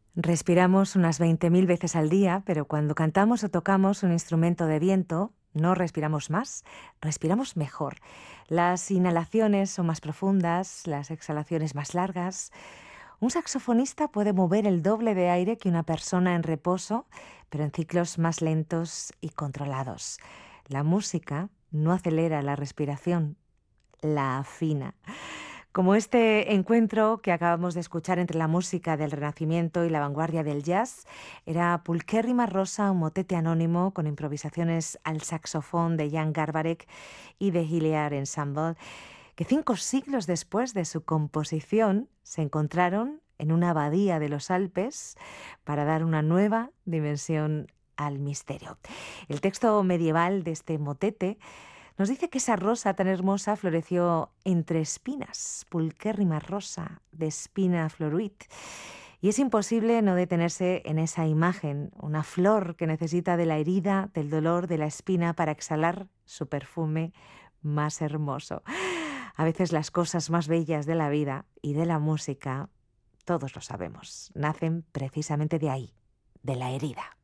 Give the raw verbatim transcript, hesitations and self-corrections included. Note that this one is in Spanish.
Respiramos unas veinte mil veces al día, pero cuando cantamos o tocamos un instrumento de viento, no respiramos más, respiramos mejor. Las inhalaciones son más profundas, las exhalaciones más largas. Un saxofonista puede mover el doble de aire que una persona en reposo, pero en ciclos más lentos y controlados. La música no acelera la respiración, la afina. Como este encuentro que acabamos de escuchar entre la música del Renacimiento y la vanguardia del jazz, era Pulquérrima Rosa, un motete anónimo con improvisaciones al saxofón de Jan Garbarek y de Hilliard Ensemble, que cinco siglos después de su composición se encontraron en una abadía de los Alpes para dar una nueva dimensión al misterio. El texto medieval de este motete nos dice que esa rosa tan hermosa floreció entre espinas, pulquérrima rosa de espina floruit. Y es imposible no detenerse en esa imagen, una flor que necesita de la herida, del dolor, de la espina para exhalar su perfume más hermoso. A veces las cosas más bellas de la vida y de la música, todos lo sabemos, nacen precisamente de ahí, de la herida.